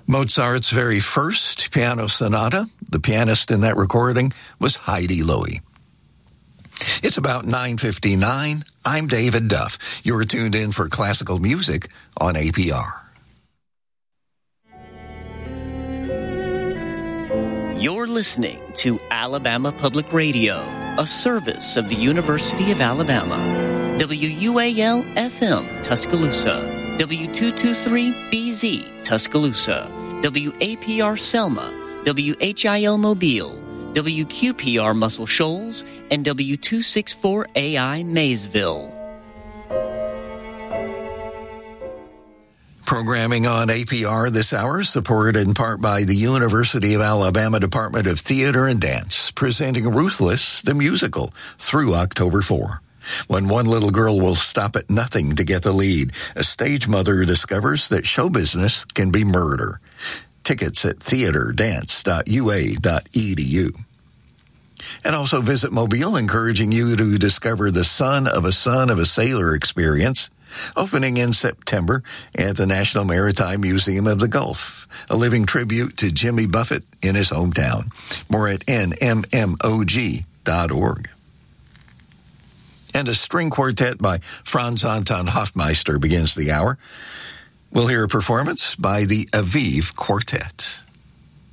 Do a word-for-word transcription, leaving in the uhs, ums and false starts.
Mozart's very first piano sonata, the pianist in that recording was Heidi Loewy. It's about nine fifty-nine. I'm David Duff. You're tuned in for classical music on A P R. You're listening to Alabama Public Radio, a service of the University of Alabama. W U A L F M, Tuscaloosa. W two twenty-three B Z, Tuscaloosa. W A P R Selma. W H I L Mobile. W Q P R Muscle Shoals. And W two sixty-four A I Maysville. Programming on A P R this hour, supported in part by the University of Alabama Department of Theater and Dance, presenting Ruthless, the musical, through October fourth. When one little girl will stop at nothing to get the lead, a stage mother discovers that show business can be murder. Tickets at theater dance dot U A dot E D U. And also visit Mobile, encouraging you to discover the Son of a Son of a Sailor experience, opening in September at the National Maritime Museum of the Gulf, a living tribute to Jimmy Buffett in his hometown. More at N M M O G dot org. And a string quartet by Franz Anton Hofmeister begins the hour. We'll hear a performance by the Aviv Quartet.